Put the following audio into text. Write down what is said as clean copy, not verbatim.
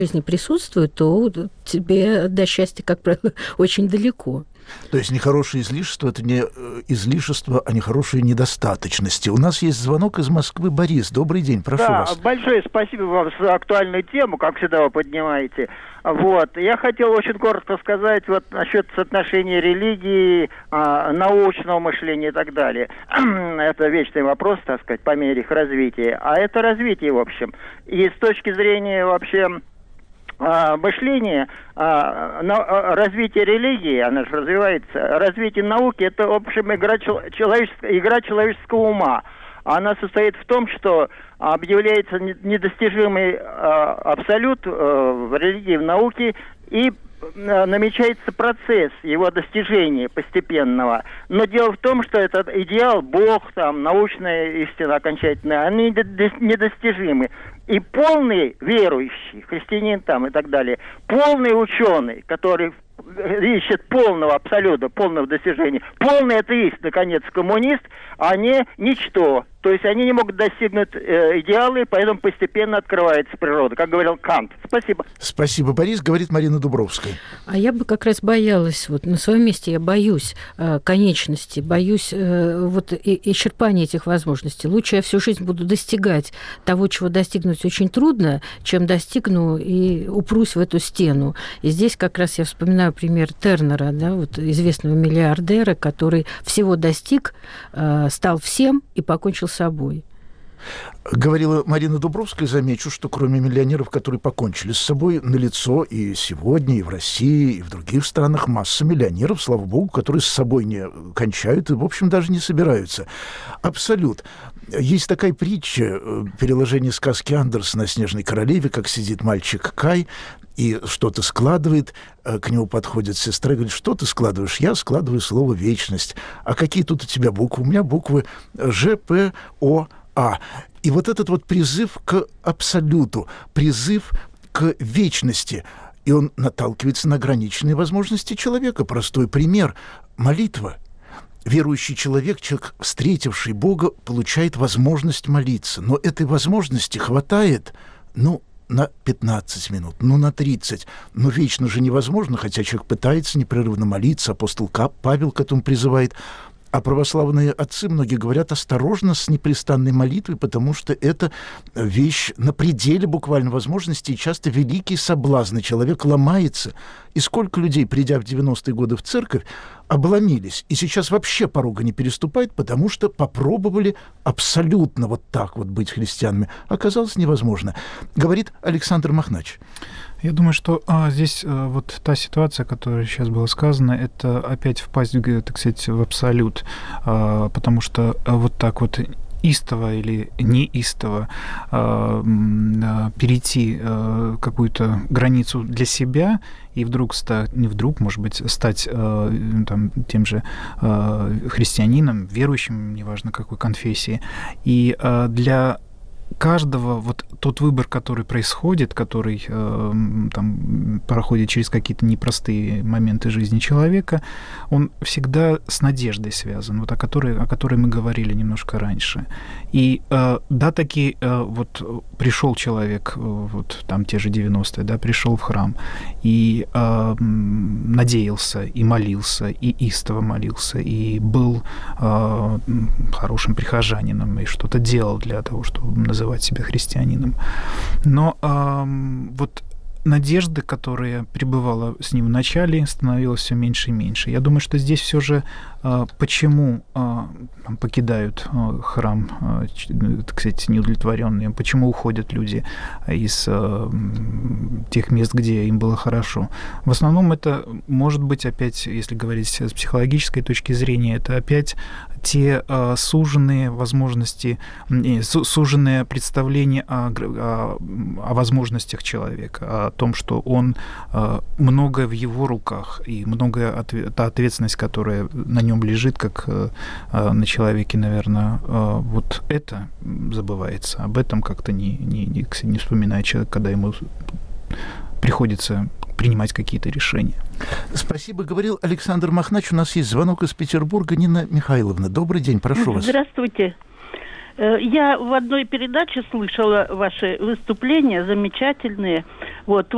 жизни присутствует, то тебе до счастья, как правило, очень далеко. То есть нехорошее излишество – это не излишество, а нехорошие недостаточности. У нас есть звонок из Москвы. Борис, добрый день, прошу вас. Да, большое спасибо вам за актуальную тему, как всегда вы поднимаете. Вот. Я хотел очень коротко сказать вот насчет соотношения религии, научного мышления и так далее. Это вечный вопрос, так сказать, по мере их развития. А это развитие, в общем. И с точки зрения вообще мышления, развитие религии, она же развивается, развитие науки, это, в общем, игра человеческого ума. Она состоит в том, что объявляется недостижимый абсолют в религии, в науке, и намечается процесс его достижения постепенного. Но дело в том, что этот идеал, Бог, там, научная истина окончательная, они недостижимы. И полный верующий, христианин там и так далее, полный ученый, который ищет полного абсолюта, полного достижения, полный атеист, наконец, коммунист, они ничто. То есть они не могут достигнуть идеалы, поэтому постепенно открывается природа, как говорил Кант. Спасибо. Спасибо, Борис, говорит Марина Дубровская. А я бы как раз боялась, вот на своем месте я боюсь конечности, боюсь исчерпания этих возможностей. Лучше я всю жизнь буду достигать того, чего достигнуть очень трудно, чем достигну и упрусь в эту стену. И здесь как раз я вспоминаю пример Тернера, да, вот известного миллиардера, который всего достиг, стал всем и покончил с собой. Говорила Марина Дубровская, замечу, что кроме миллионеров, которые покончили с собой, налицо и сегодня, и в России, и в других странах масса миллионеров, слава богу, которые с собой не кончают и, в общем, даже не собираются. Абсолют. Есть такая притча, переложение сказки Андерсена о «Снежной королеве», как сидит мальчик Кай и что-то складывает, к нему подходит сестра и говорит: что ты складываешь? Я складываю слово «вечность». А какие тут у тебя буквы? У меня буквы Ж, П, О, А. И вот этот вот призыв к абсолюту, призыв к вечности, и он наталкивается на ограниченные возможности человека. Простой пример – молитва. Верующий человек, встретивший Бога, получает возможность молиться. Но этой возможности хватает, на 15 минут, на 30. Но вечно же невозможно, хотя человек пытается непрерывно молиться. Апостол Павел к этому призывает. А православные отцы, многие говорят, осторожно с непрестанной молитвой, потому что это вещь на пределе буквально возможностей, и часто великий соблазн, и человек ломается. И сколько людей, придя в 90-е годы в церковь, обломились, и сейчас вообще порога не переступают, потому что попробовали абсолютно вот так вот быть христианами. Оказалось невозможно. Говорит Александр Махнач. Я думаю, что здесь вот та ситуация, которая сейчас была сказана, это опять впасть, так сказать, в абсолют, потому что вот так вот истово или неистово перейти какую-то границу для себя и вдруг может быть, стать тем же христианином, верующим, неважно какой конфессии, и для каждого вот тот выбор, который происходит, который проходит через какие-то непростые моменты жизни человека, он всегда с надеждой связан, вот о которой мы говорили немножко раньше. И таки вот пришел человек, вот там те же 90-е, да, пришел в храм и надеялся, и молился, и истово молился, и был хорошим прихожанином, и что-то делал для того, чтобы называть себя христианином. Но вот надежды, которая пребывала с ним в начале, становилась все меньше и меньше. Я думаю, что здесь все же почему покидают храм, так сказать, неудовлетворенные, почему уходят люди из тех мест, где им было хорошо. В основном это может быть опять, если говорить с психологической точки зрения, это опять те суженные возможности, суженное представление о возможностях человека, о том, что он многое в его руках, и многое та ответственность, которая на нем лежит, как на человеке, наверное, вот это забывается. Об этом как-то не вспоминает человек, когда ему приходится принимать какие-то решения. Спасибо, говорил Александр Махнач. У нас есть звонок из Петербурга. Нина Михайловна, добрый день, прошу вас. Здравствуйте. Я в одной передаче слышала ваши выступления замечательные. Вот